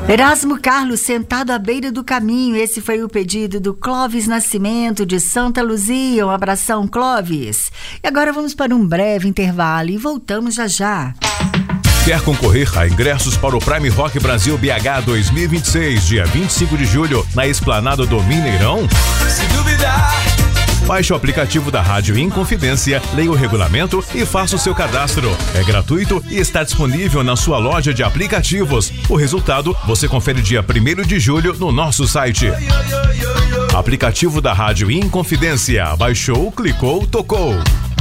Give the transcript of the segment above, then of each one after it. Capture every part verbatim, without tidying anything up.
Erasmo Carlos, Sentado à Beira do Caminho. Esse foi o pedido do Clóvis Nascimento, de Santa Luzia. Um abração, Clóvis. E agora vamos para um breve intervalo e voltamos já já. Quer concorrer a ingressos para o Prime Rock Brasil B H dois mil e vinte e seis, dia vinte e cinco de julho, na Esplanada do Mineirão? Se duvidar... Baixe o aplicativo da Rádio Inconfidência, leia o regulamento e faça o seu cadastro. É gratuito e está disponível na sua loja de aplicativos. O resultado você confere dia primeiro de julho no nosso site. Aplicativo da Rádio Inconfidência. Baixou, clicou, tocou.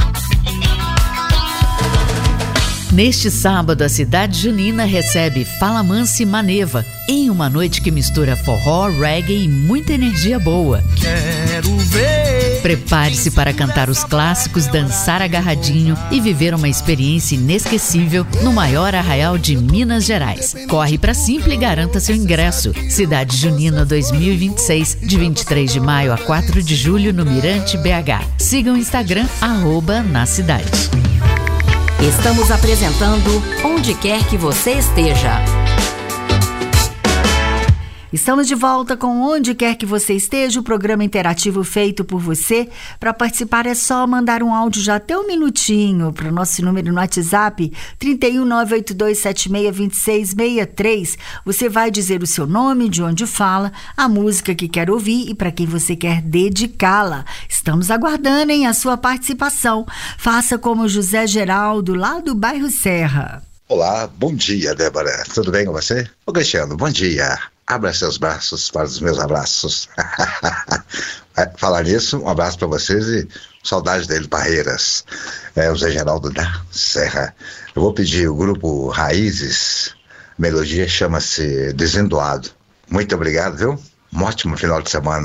Neste sábado, a cidade junina recebe Fala Mansa e Maneva, em uma noite que mistura forró, reggae e muita energia boa. Quero ver. Prepare-se para cantar os clássicos, dançar agarradinho e viver uma experiência inesquecível no maior arraial de Minas Gerais. Corre pra Simpla e garanta seu ingresso. Cidade Junina dois mil e vinte e seis, de vinte e três de maio a quatro de julho no Mirante B H. Siga o Instagram, arroba na cidade. Estamos apresentando Onde Quer Que Você Esteja. Estamos de volta com Onde Quer Que Você Esteja, o programa interativo feito por você. Para participar é só mandar um áudio já até um minutinho para o nosso número no WhatsApp trinta e um, nove oito dois, sete seis, dois seis seis três. Você vai dizer o seu nome, de onde fala, a música que quer ouvir e para quem você quer dedicá-la. Estamos aguardando, hein, a sua participação. Faça como José Geraldo, lá do bairro Serra. Olá, bom dia, Débora. Tudo bem com você? Ô, Cristiano, bom dia. Abra seus braços para os meus abraços. Falar nisso, um abraço para vocês e saudade dele, Barreiras. É o Zé Geraldo da Serra. Eu vou pedir o grupo Raízes, a melodia chama-se Desendoado. Muito obrigado, viu? Um ótimo final de semana.